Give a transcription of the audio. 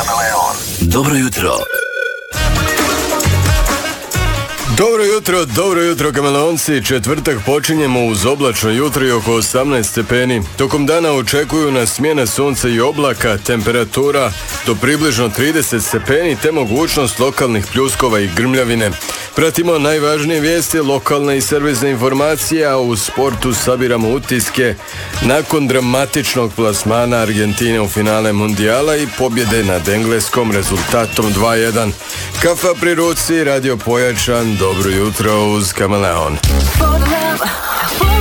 Dobro jutro. Dobro jutro kameleonci. Četvrtak počinjemo uz oblačno jutro i oko 18 stepeni. Tokom dana očekuju nas smjena sunca i oblaka, temperatura do približno 30 stepeni te mogućnost lokalnih pljuskova i grmljavine. Pratimo najvažnije vijesti, lokalne i servisne informacije, a u sportu sabiramo utiske nakon dramatičnog plasmana Argentine u finale Mundijala i pobjede nad Engleskom rezultatom 2:1. Kafa pri ruci, radio pojačan, dobro jutro uz Kameleon.